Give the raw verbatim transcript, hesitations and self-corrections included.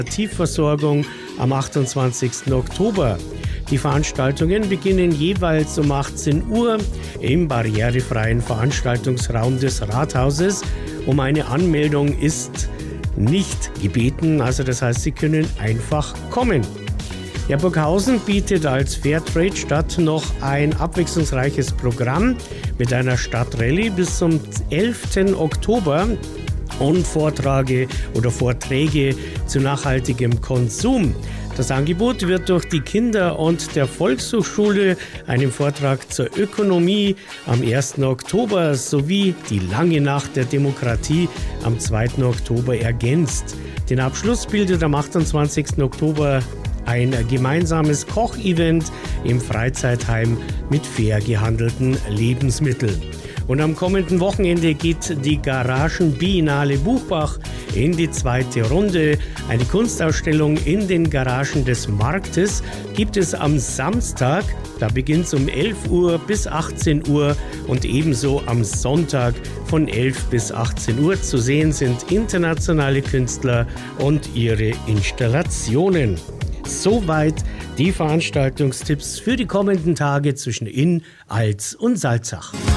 Tiefversorgung am achtundzwanzigsten Oktober. Die Veranstaltungen beginnen jeweils um achtzehn Uhr im barrierefreien Veranstaltungsraum des Rathauses. Um eine Anmeldung ist nicht gebeten, also das heißt, Sie können einfach kommen. Ja, Burghausen bietet als Fairtrade-Stadt noch ein abwechslungsreiches Programm mit einer Stadtrallye bis zum elften Oktober und Vorträge oder Vorträge zu nachhaltigem Konsum. Das Angebot wird durch die Kinder- und der Volkshochschule, einem Vortrag zur Ökonomie am ersten Oktober sowie die lange Nacht der Demokratie am zweiten Oktober ergänzt. Den Abschluss bildet am achtundzwanzigsten Oktober ein gemeinsames Kochevent im Freizeitheim mit fair gehandelten Lebensmitteln. Und am kommenden Wochenende geht die Garagenbiennale Buchbach in die zweite Runde. Eine Kunstausstellung in den Garagen des Marktes gibt es am Samstag. Da beginnt es um elf Uhr bis achtzehn Uhr und ebenso am Sonntag von elf bis achtzehn Uhr. Zu sehen sind internationale Künstler und ihre Installationen. Soweit die Veranstaltungstipps für die kommenden Tage zwischen Inn, Alz und Salzach.